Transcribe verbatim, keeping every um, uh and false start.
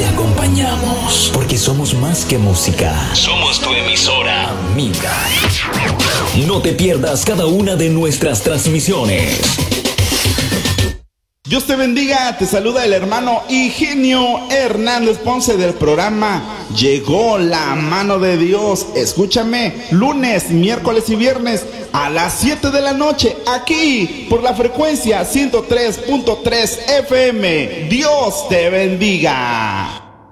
te acompañamos, porque somos más que música. Somos tu emisora amiga. No te pierdas cada una de nuestras transmisiones. Dios te bendiga, te saluda el hermano Higinio Hernández Ponce del programa Llegó la Mano de Dios. Escúchame lunes, miércoles y viernes a las siete de la noche aquí por la frecuencia ciento tres punto tres F M. Dios te bendiga.